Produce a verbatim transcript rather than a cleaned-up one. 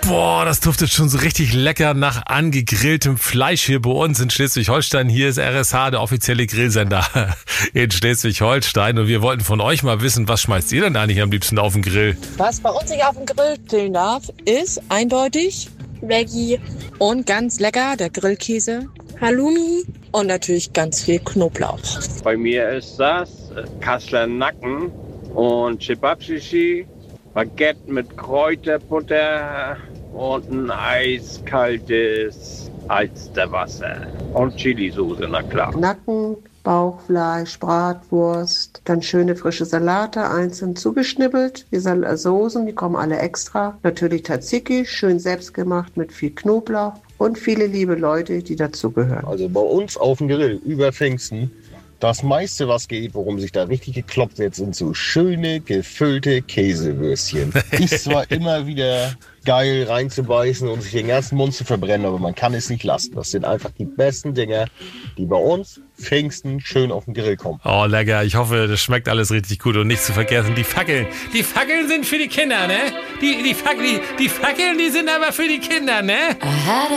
Boah, das duftet schon so richtig lecker nach angegrilltem Fleisch hier bei uns in Schleswig-Holstein. Hier ist R S H, der offizielle Grillsender in Schleswig-Holstein. Und wir wollten von euch mal wissen, was schmeißt ihr denn eigentlich am liebsten auf den Grill? Was bei uns nicht auf den Grill grillen darf, ist eindeutig Veggie und ganz lecker der Grillkäse, Halloumi und natürlich ganz viel Knoblauch. Bei mir ist das Kasseler Nacken und Chibabschichi, Baguette mit Kräuterbutter und ein eiskaltes Alsterwasser und Chilisauce, na klar. Nacken, Bauchfleisch, Bratwurst, dann schöne frische Salate, einzeln zugeschnippelt. Die Sal- Soßen, die kommen alle extra. Natürlich Tzatziki, schön selbstgemacht mit viel Knoblauch und viele liebe Leute, die dazugehören. Also bei uns auf dem Grill über Pfingsten, das meiste, was geht, worum sich da richtig gekloppt wird, sind so schöne, gefüllte Käsewürstchen. Ist zwar immer wieder geil reinzubeißen und sich den ganzen Mund zu verbrennen, aber man kann es nicht lassen. Das sind einfach die besten Dinger, die bei uns Pfingsten schön auf den Grill kommen. Oh, lecker. Ich hoffe, das schmeckt alles richtig gut. Und nicht zu vergessen, die Fackeln. Die Fackeln sind für die Kinder, ne? Die, die, Fac- die, die Fackeln, die sind aber für die Kinder, ne?